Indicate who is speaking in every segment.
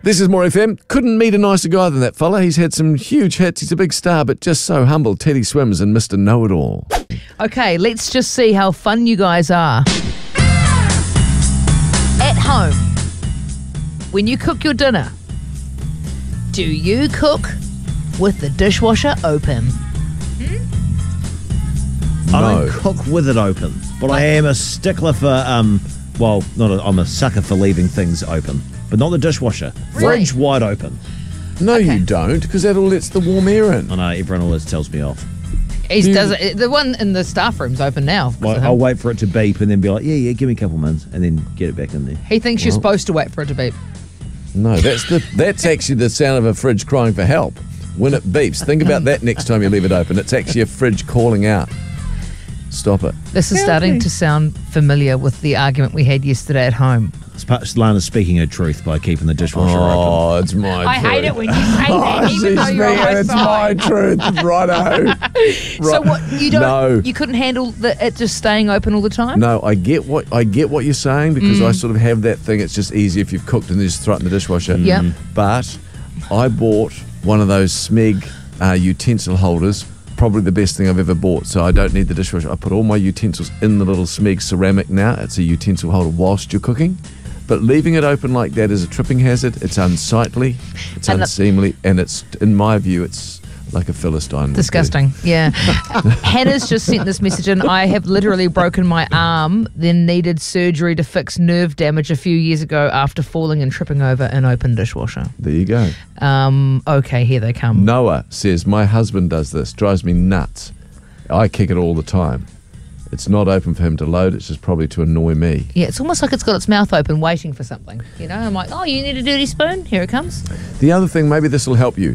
Speaker 1: This is More FM. Couldn't meet a nicer guy than that fella. He's had some huge hits. He's a big star, but just so humble. Teddy Swims and Mr. Know-It-All.
Speaker 2: Okay, let's just see how fun you guys are. At home, when you cook your dinner, do you cook with the dishwasher open?
Speaker 3: I don't cook with it open, but I am a stickler for, I'm a sucker for leaving things open, but not the dishwasher.
Speaker 2: Really?
Speaker 3: Fridge wide open.
Speaker 1: No, you don't, because that all lets the warm air in.
Speaker 3: I know, everyone always tells me off.
Speaker 2: The one in the staff room's open now.
Speaker 3: I'll wait for it to beep and then be like, yeah, give me a couple minutes, and then get it back in there.
Speaker 2: He thinks you're supposed to wait for it to beep.
Speaker 1: No, that's actually the sound of a fridge crying for help. When it beeps, think about that next time you leave it open. It's actually a fridge calling out. Stop it.
Speaker 2: This is starting to sound familiar with the argument we had yesterday at home.
Speaker 3: Lana's speaking her truth by keeping the dishwasher open.
Speaker 1: Oh, it's my truth.
Speaker 2: I hate it when you say that, even though you're on my
Speaker 1: It's
Speaker 2: side.
Speaker 1: my truth. Righto.
Speaker 2: So what?
Speaker 1: No.
Speaker 2: You couldn't handle it just staying open all the time?
Speaker 1: No, I get what you're saying, because I sort of have that thing. It's just easy if you've cooked and then just throw it in the dishwasher.
Speaker 2: Yep.
Speaker 1: But I bought one of those Smeg utensil holders. Probably the best thing I've ever bought. So I don't need the dishwasher. I put all my utensils in the little Smeg ceramic now. It's a utensil holder whilst you're cooking. But leaving it open like that is a tripping hazard. It's unsightly, it's unseemly, and it's, in my view, it's like a Philistine.
Speaker 2: Disgusting, yeah. Hannah's just sent this message in. I have literally broken my arm, then needed surgery to fix nerve damage a few years ago after falling and tripping over an open dishwasher.
Speaker 1: There you go.
Speaker 2: Okay, here they come.
Speaker 1: Noah says, my husband does this. Drives me nuts. I kick it all the time. It's not open for him to load. It's just probably to annoy me.
Speaker 2: Yeah, it's almost like it's got its mouth open waiting for something. You know, I'm like, oh, you need a dirty spoon? Here it comes.
Speaker 1: The other thing, maybe this will help you,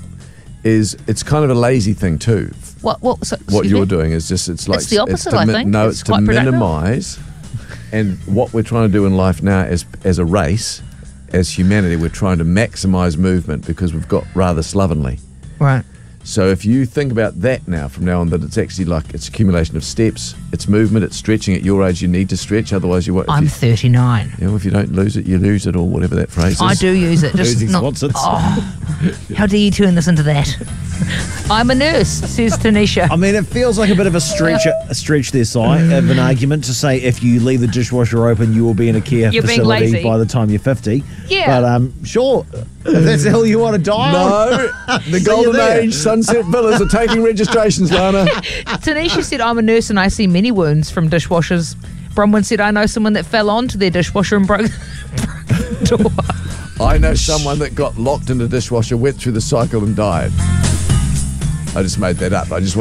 Speaker 1: is it's kind of a lazy thing too.
Speaker 2: What
Speaker 1: You're doing is just, it's like...
Speaker 2: It's the opposite,
Speaker 1: to
Speaker 2: I think.
Speaker 1: No,
Speaker 2: It's
Speaker 1: it's to
Speaker 2: quite productive.
Speaker 1: minimise. And what we're trying to do in life now as a race, as humanity, we're trying to maximise movement because we've got rather slovenly.
Speaker 2: Right.
Speaker 1: So if you think about that now, from now on, that it's actually like it's accumulation of steps, it's movement, it's stretching. At your age, you need to stretch, otherwise you won't.
Speaker 2: I'm 39.
Speaker 1: You know, if you don't lose it, you lose it, or whatever that phrase is.
Speaker 2: I do use it. Just
Speaker 3: Losing
Speaker 2: not.
Speaker 3: wants it.
Speaker 2: Oh, how dare you turn this into that? I'm a nurse, says Tanisha.
Speaker 3: I mean, it feels like a bit of a stretch there, Si, of an argument to say if you leave the dishwasher open, you will be in a care
Speaker 2: You're being
Speaker 3: facility
Speaker 2: lazy.
Speaker 3: by the time you're 50.
Speaker 2: Yeah.
Speaker 3: But sure, if that's the hell you want to die on.
Speaker 1: No, the
Speaker 3: See you
Speaker 1: Golden
Speaker 3: there.
Speaker 1: Age Sunset Villas are taking registrations, Lana.
Speaker 2: Tanisha said, I'm a nurse and I see many wounds from dishwashers. Bronwyn said, I know someone that fell onto their dishwasher and broke the door.
Speaker 1: I know someone that got locked in the dishwasher, went through the cycle and died. I just made that up. I just want